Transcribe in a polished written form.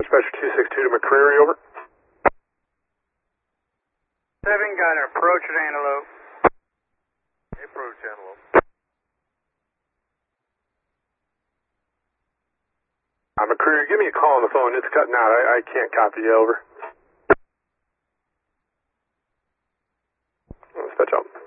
Dispatcher 262 to McCreary, over. 7 got an approach at Antelope. Approach Antelope. McCreary, give me a call on the phone. It's cutting out. I can't copy you, over. Dispatch out.